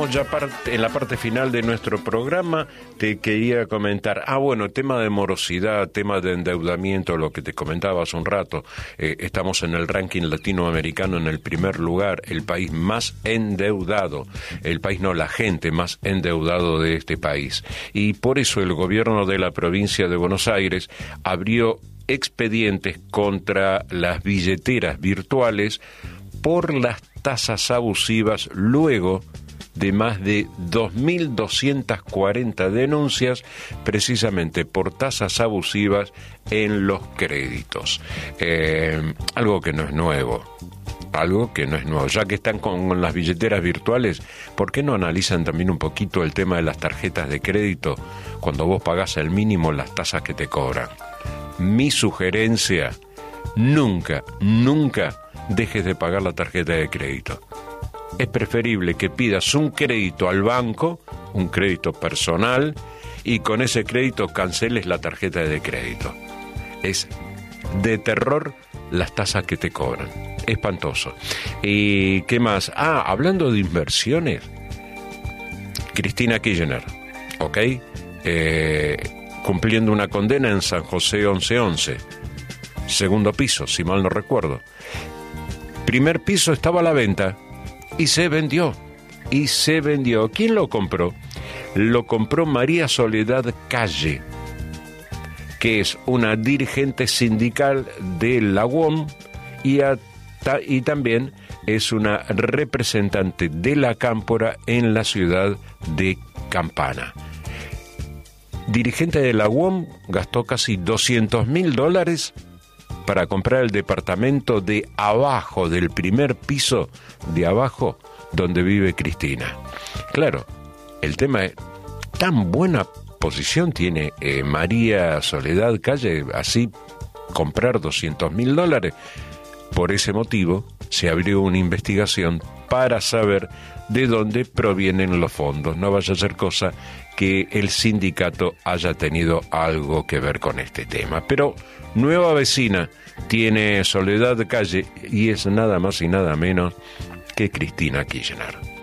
estamos ya en la parte final de nuestro programa. Te quería comentar, tema de morosidad, tema de endeudamiento, lo que te comentaba hace un rato. Estamos en el ranking latinoamericano en el primer lugar, el país más endeudado, la gente más endeudado de este país. Y por eso el gobierno de la provincia de Buenos Aires abrió expedientes contra las billeteras virtuales por las tasas abusivas luego de más de 2.240 denuncias precisamente por tasas abusivas en los créditos. Algo que no es nuevo. Ya que están con las billeteras virtuales, ¿por qué no analizan también un poquito el tema de las tarjetas de crédito cuando vos pagás el mínimo, las tasas que te cobran? Mi sugerencia, nunca dejes de pagar la tarjeta de crédito. Es preferible que pidas un crédito al banco, un crédito personal, y con ese crédito canceles la tarjeta de crédito. Es de terror las tasas que te cobran. Espantoso. ¿Y qué más? Hablando de inversiones, Cristina Kirchner, ¿ok? Cumpliendo una condena en San José 1111. Segundo piso, si mal no recuerdo. Primer piso estaba a la venta y se vendió. ¿Quién lo compró? Lo compró María Soledad Calle, que es una dirigente sindical de la UOM y también es una representante de la Cámpora en la ciudad de Campana. Dirigente de la UOM gastó casi $200.000 para comprar el departamento de abajo, del primer piso de abajo, donde vive Cristina. Claro, el tema es, tan buena posición tiene María Soledad Calle, así comprar $200.000. Por ese motivo, se abrió una investigación para saber de dónde provienen los fondos. No vaya a ser cosa que el sindicato haya tenido algo que ver con este tema. Pero nueva vecina tiene Soledad Calle y es nada más y nada menos que Cristina Kirchner.